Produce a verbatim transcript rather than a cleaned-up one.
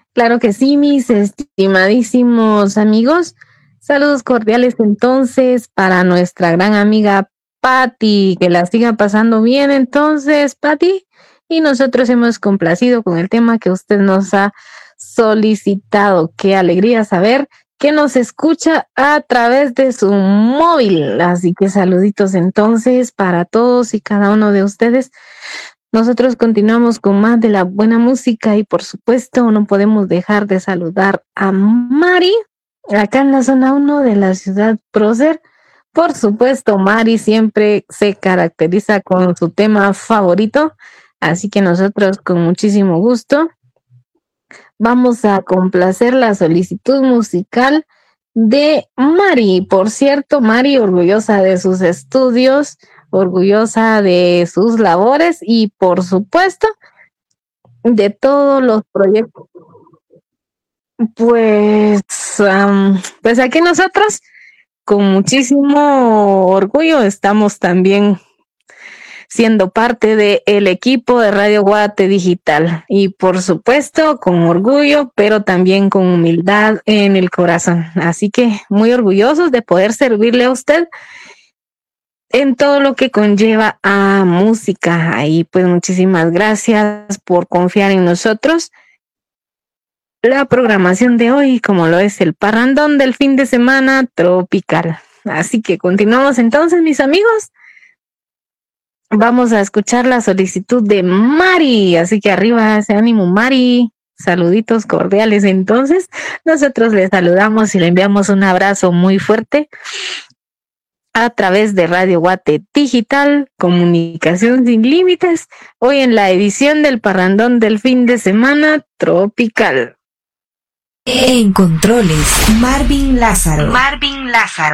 Claro que sí, mis estimadísimos amigos. Saludos cordiales entonces para nuestra gran amiga Patti, que la siga pasando bien entonces, Patti. Y nosotros hemos complacido con el tema que usted nos ha solicitado. Qué alegría saber que nos escucha a través de su móvil. Así que saluditos entonces para todos y cada uno de ustedes. Nosotros continuamos con más de la buena música y por supuesto no podemos dejar de saludar a Mari, acá en la zona uno de la ciudad prócer. Por supuesto, Mari siempre se caracteriza con su tema favorito, así que nosotros con muchísimo gusto vamos a complacer la solicitud musical de Mari. Por cierto, Mari orgullosa de sus estudios, orgullosa de sus labores y por supuesto de todos los proyectos. Pues, um, pues aquí nosotros con muchísimo orgullo estamos también siendo parte del equipo de Radio Guate Digital y por supuesto con orgullo, pero también con humildad en el corazón. Así que muy orgullosos de poder servirle a usted en todo lo que conlleva a música. Ahí pues muchísimas gracias por confiar en nosotros. La programación de hoy, como lo es el parrandón del fin de semana tropical. Así que continuamos entonces, mis amigos. Vamos a escuchar la solicitud de Mari, así que arriba ese ánimo, Mari. Saluditos cordiales. Entonces, nosotros le saludamos y le enviamos un abrazo muy fuerte a través de Radio Guate Digital, comunicación sin límites, hoy en la edición del parrandón del fin de semana tropical. En controles, Marvin Lázaro. Marvin Lázaro.